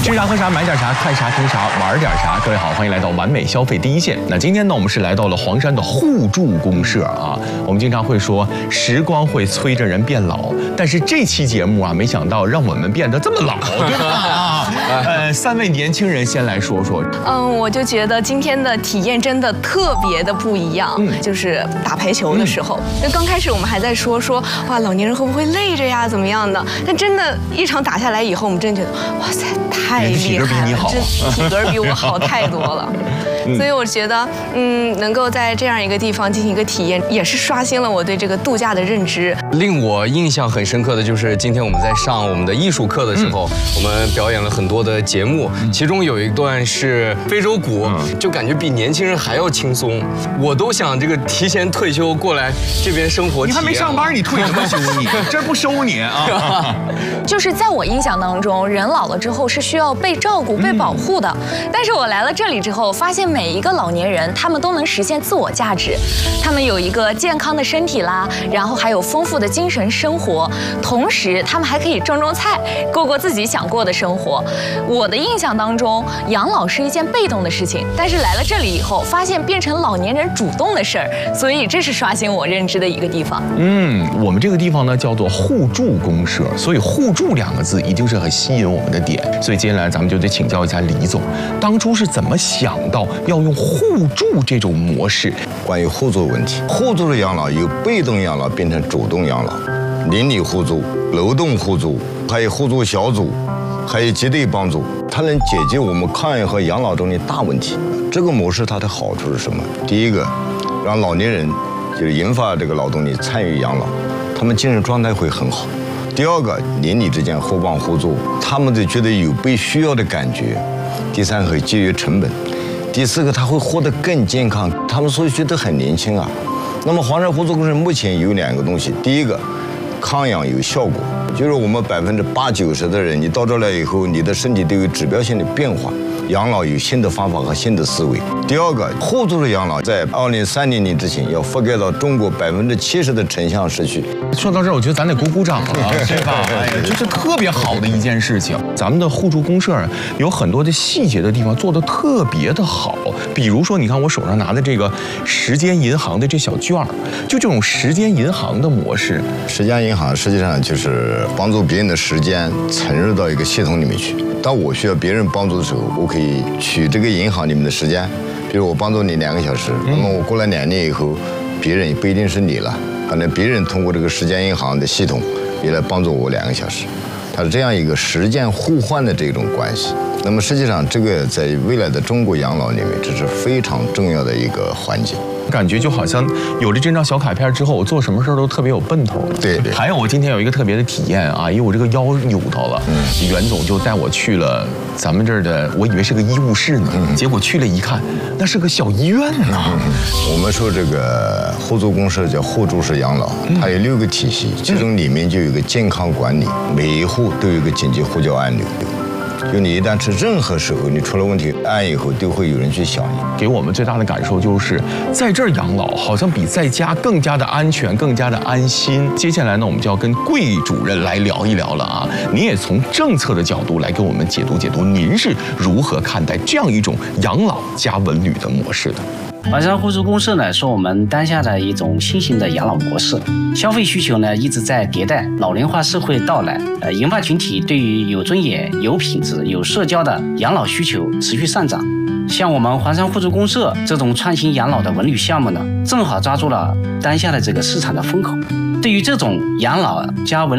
吃啥喝啥买点啥看啥听啥玩点啥。各位好，欢迎来到完美消费第一线。那今天呢，我们是来到了黄山的互助公社啊。我们经常会说时光会催着人变老，但是这期节目啊，没想到让我们变得这么老，对吧？三位年轻人先来说说。 我就觉得今天的体验真的特别的不一样。就是打排球的时候，就刚开始我们还在说哇，老年人会不会累着呀，怎么样的？但真的，一场打下来以后，我们真觉得哇塞，太厉害了，体格比我好太多了。所以我觉得，能够在这样一个地方进行一个体验，也是刷新了我对这个度假的认知。 令我印象很深刻的就是今天我们在上我们的艺术课的时候，我们表演了很多的节目，其中有一段是非洲鼓，就感觉比年轻人还要轻松。我都想这个提前退休过来这边生活。 你还没上班，你退什么休？你这不收你啊？ 就是在我印象当中，人老了之后是需要被照顾、被保护的。但是我来了这里之后，发现每一个老年人，他们都能实现自我价值，他们有一个健康的身体啦，然后还有丰富的精神生活，同时他们还可以种种菜，过自己想过的生活。我的印象当中，养老是一件被动的事情，但是来了这里以后，发现变成老年人主动的事儿，所以这是刷新我认知的一个地方。 我们这个地方呢叫做互助公社，所以互助两个字一定是很吸引我们的点。所以接下来咱们就得请教一下李总，当初是怎么想到要用互助这种模式？ 关于互助问题，互助的养老由被动养老变成主动养老，邻里互助、劳动互助，还有互助小组，还有集体帮助，它能解决我们抗疫和养老中的大问题。这个模式它的好处是什么？第一个，让老年人就是引发这个劳动力参与养老，他们精神状态会很好。第二个，邻里之间互帮互助，他们就觉得有被需要的感觉。第三个，节约成本。第四个，他会活得更健康，他们所以觉得很年轻啊。那么黄山互助公社目前有两个东西，第一个，抗氧有效果，就是我们80%-90%的人，你到这来以后，你的身体都有指标性的变化。养老有新的方法和新的思维。第二个，互助的养老在2030年之前要覆盖到中国70%的城乡市区。 说到这儿，我觉得咱得鼓鼓掌了，对吧？这是特别好的一件事情。咱们的互助公社有很多的细节的地方做得特别的好，比如说，你看我手上拿的这个时间银行的这小券儿，就这种时间银行的模式。 时间银行实际上就是帮助别人的时间存入到一个系统里面去。当我需要别人帮助的时候，我可以取这个银行里面的时间，比如我帮助你2个小时，那么我过了2年以后，别人也不一定是你了，可能别人通过这个时间银行的系统也来帮助我2个小时，它是这样一个时间互换的这种关系。那么实际上这个在未来的中国养老里面，这是非常重要的一个环节。 感觉就好像有了这张小卡片之后，我做什么事儿都特别有奔头。 对。还有我今天有一个特别的体验啊，因为我这个腰扭到了，袁总就带我去了咱们这儿的，我以为是个医务室呢，结果去了一看，那是个小医院呢。 我们说这个互助公社叫互助式养老，它有6个体系，其中里面就有一个健康管理，每一户都有一个紧急呼叫按钮。就你一旦是任何时候你出了问题，按以后都会有人去响应。 给我们最大的感受就是在这儿养老好像比在家更加的安全，更加的安心。接下来呢，我们就要跟桂主任来聊一聊了啊。您也从政策的角度来给我们解读，您是如何看待这样一种养老加文旅的模式的？ 黄山互助公社呢，是我们当下的一种新型的养老模式。消费需求呢一直在迭代，老龄化社会到来，银发群体对于有尊严、有品质、有社交的养老需求持续上涨。像我们黄山互助公社这种创新养老的文旅项目呢，正好抓住了当下的这个市场的风口。对于这种养老加文